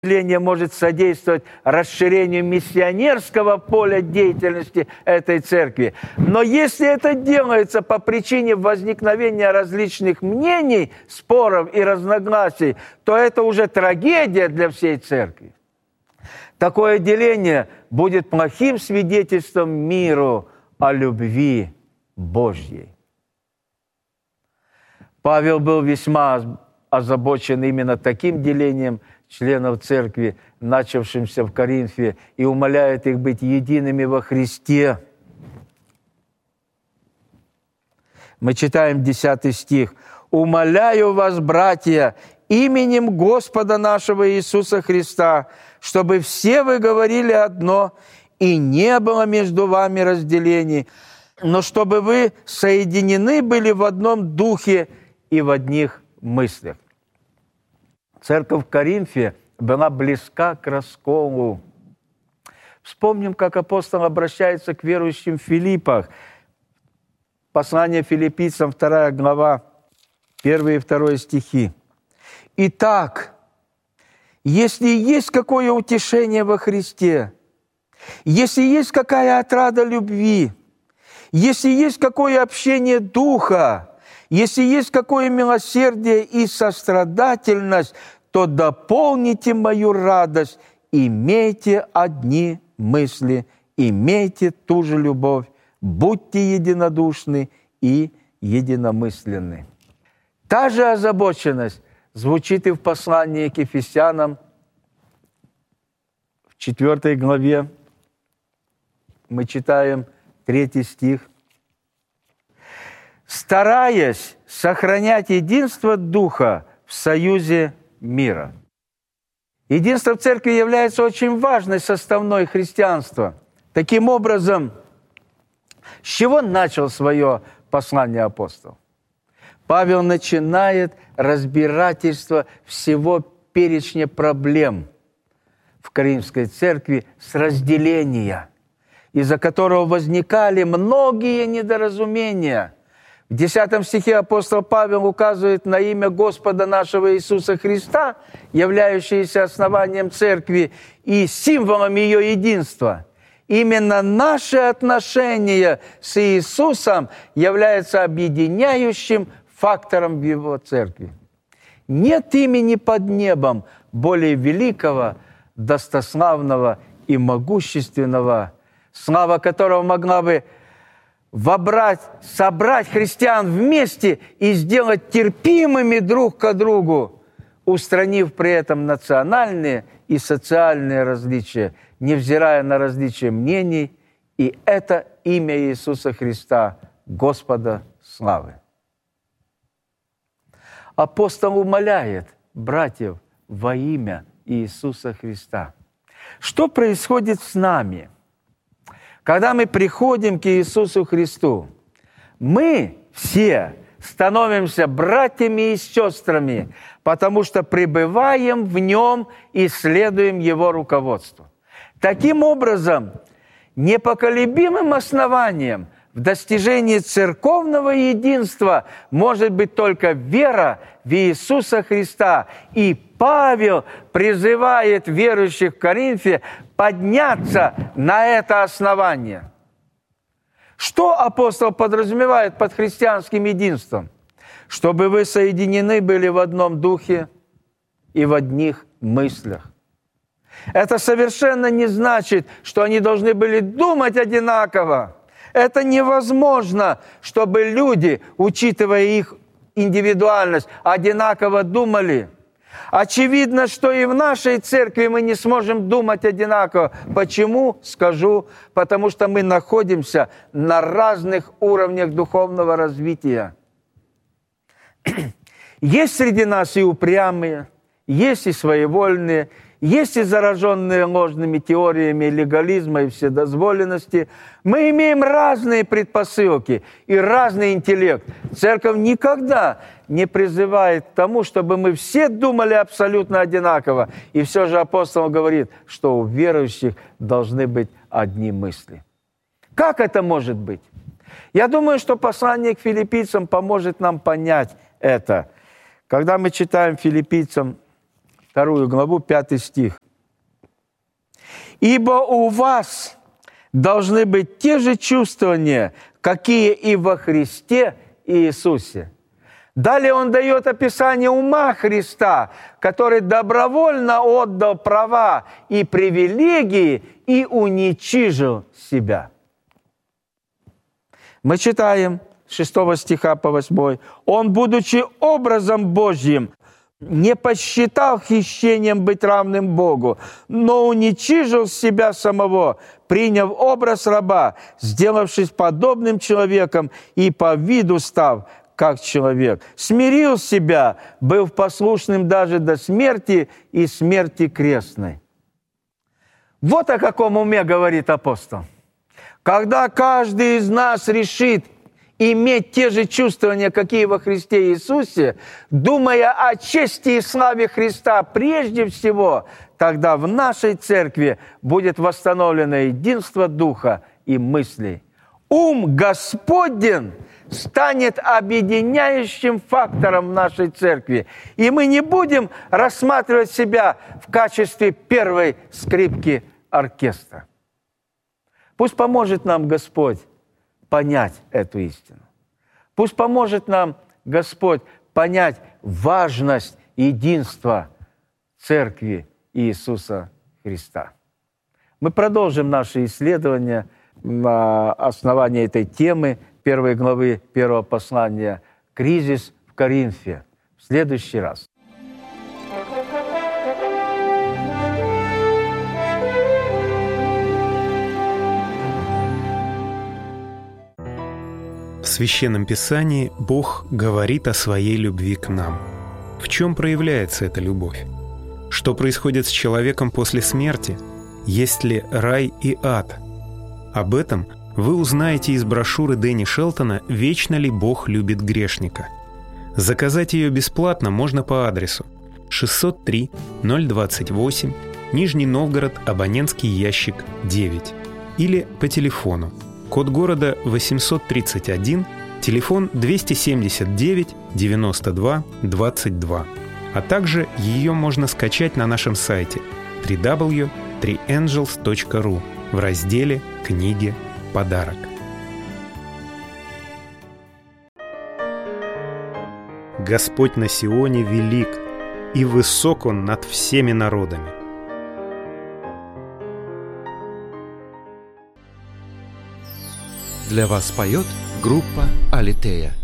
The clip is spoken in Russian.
Деление может содействовать расширению миссионерского поля деятельности этой церкви. Но если это делается по причине возникновения различных мнений, споров и разногласий, то это уже трагедия для всей церкви. Такое деление будет плохим свидетельством миру о любви Божьей. Павел был весьма озабочен именно таким делением членов церкви, начавшимся в Коринфе, и умоляет их быть едиными во Христе. Мы читаем 10 стих. «Умоляю вас, братья, именем Господа нашего Иисуса Христа, чтобы все вы говорили одно, и не было между вами разделений, но чтобы вы соединены были в одном духе и в одних мыслях». Церковь в Коринфе была близка к расколу. Вспомним, как апостол обращается к верующим в Филиппах. Послание филиппийцам, 2 глава, 1 и 2 стихи. «Итак, если есть какое утешение во Христе, если есть какая отрада любви, если есть какое общение духа, если есть какое милосердие и сострадательность, то дополните мою радость, имейте одни мысли, имейте ту же любовь, будьте единодушны и единомысленны». Та же озабоченность звучит и в послании к Ефесянам, в 4 главе. Мы читаем 3 стих. «Стараясь сохранять единство Духа в союзе мира». Единство в церкви является очень важной составной христианства. Таким образом, с чего начал свое послание апостол? Павел начинает разбирательство всего перечня проблем в Коринфской церкви с разделения, из-за которого возникали многие недоразумения. В 10 стихе апостол Павел указывает на имя Господа нашего Иисуса Христа, являющееся основанием церкви и символом ее единства. Именно наши отношения с Иисусом являются объединяющим фактором в его церкви. Нет имени под небом более великого, достославного и могущественного, слава которого могла бы собрать христиан вместе и сделать терпимыми друг к другу, устранив при этом национальные и социальные различия, невзирая на различия мнений, и это имя Иисуса Христа, Господа славы. Апостол умоляет братьев во имя Иисуса Христа. Что происходит с нами? Когда мы приходим к Иисусу Христу, мы все становимся братьями и сестрами, потому что пребываем в Нем и следуем Его руководству. Таким образом, непоколебимым основанием в достижении церковного единства может быть только вера в Иисуса Христа. И Павел призывает верующих в Коринфе подняться на это основание. Что апостол подразумевает под христианским единством? Чтобы вы соединены были в одном духе и в одних мыслях. Это совершенно не значит, что они должны были думать одинаково. Это невозможно, чтобы люди, учитывая их индивидуальность, одинаково думали. Очевидно, что и в нашей церкви мы не сможем думать одинаково. Почему? Скажу. Потому что мы находимся на разных уровнях духовного развития. Есть среди нас и упрямые, есть и своевольные, есть и зараженные ложными теориями легализма и вседозволенности. Мы имеем разные предпосылки и разный интеллект. Церковь никогда не призывает к тому, чтобы мы все думали абсолютно одинаково. И все же апостол говорит, что у верующих должны быть одни мысли. Как это может быть? Я думаю, что послание к филиппийцам поможет нам понять это. Когда мы читаем филиппийцам 2 главу, 5 стих. «Ибо у вас должны быть те же чувствования, какие и во Христе Иисусе». Далее он дает описание ума Христа, который добровольно отдал права и привилегии и уничижил себя. Мы читаем с 6 стиха по 8. «Он, будучи образом Божьим, не посчитал хищением быть равным Богу, но уничижил себя самого, приняв образ раба, сделавшись подобным человеком и по виду став как человек. Смирил себя, был послушным даже до смерти и смерти крестной». Вот о каком уме говорит апостол. Когда каждый из нас решит иметь те же чувствования, какие во Христе Иисусе, думая о чести и славе Христа прежде всего, тогда в нашей церкви будет восстановлено единство духа и мыслей. Ум Господень станет объединяющим фактором в нашей церкви. И мы не будем рассматривать себя в качестве первой скрипки оркестра. Пусть поможет нам Господь понять эту истину. Пусть поможет нам Господь понять важность единства Церкви Иисуса Христа. Мы продолжим наше исследование на основании этой темы 1 главы 1 послания «Кризис в Коринфе» в следующий раз. В Священном Писании Бог говорит о своей любви к нам. В чем проявляется эта любовь? Что происходит с человеком после смерти? Есть ли рай и ад? Об этом вы узнаете из брошюры Дэнни Шелтона «Вечно ли Бог любит грешника?». Заказать ее бесплатно можно по адресу 603-028, Нижний Новгород, абонентский ящик 9, или по телефону, код города 831, телефон 279 92 22, а также ее можно скачать на нашем сайте www.3angels.ru в разделе «Книги. Подарок». Господь на Сионе велик, и высок Он над всеми народами. Для вас поет группа «Алитея».